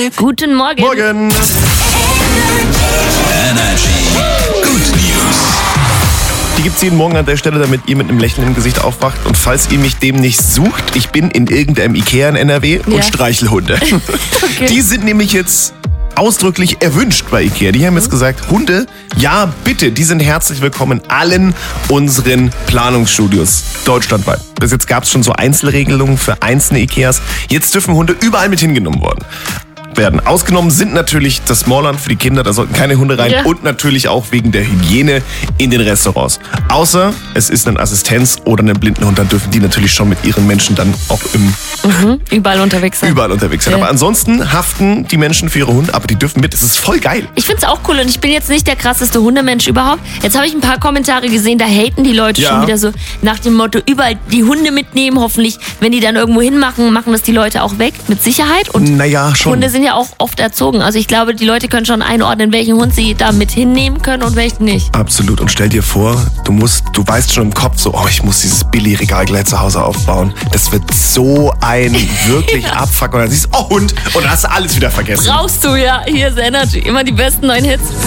Guten Morgen. Morgen. Energy. Good News. Die gibt's jeden Morgen an der Stelle, damit ihr mit einem Lächeln im Gesicht aufwacht. Und falls ihr mich demnächst sucht, ich bin in irgendeinem Ikea in NRW und streichle Hunde. Okay. Die sind nämlich jetzt ausdrücklich erwünscht bei Ikea. Die haben jetzt gesagt, Hunde, ja bitte, die sind herzlich willkommen in allen unseren Planungsstudios deutschlandweit. Bis jetzt gab's schon so Einzelregelungen für einzelne Ikeas. Jetzt dürfen Hunde überall mit hingenommen werden. Ausgenommen sind natürlich das Smallland für die Kinder, da sollten keine Hunde rein und natürlich auch wegen der Hygiene in den Restaurants. Außer es ist ein Assistenz oder ein Blindenhund, dann dürfen die natürlich schon mit ihren Menschen dann auch Überall unterwegs sein. Aber ansonsten haften die Menschen für ihre Hunde, aber die dürfen mit, das ist voll geil. Ich find's auch cool und ich bin jetzt nicht der krasseste Hundemensch überhaupt. Jetzt habe ich ein paar Kommentare gesehen, da haten die Leute schon wieder so nach dem Motto, überall die Hunde mitnehmen, hoffentlich, wenn die dann irgendwo hinmachen, machen das die Leute auch weg, mit Sicherheit. Und naja, schon. Hunde sind ja auch oft erzogen. Also ich glaube, die Leute können schon einordnen, welchen Hund sie da mit hinnehmen können und welchen nicht. Absolut. Und stell dir vor, du weißt schon im Kopf so, ich muss dieses Billy-Regal gleich zu Hause aufbauen. Das wird so ein wirklich Abfuck. Und dann siehst du, Hund. Und dann hast du alles wieder vergessen. Brauchst du ja. Hier ist Energy. Immer die besten neuen Hits.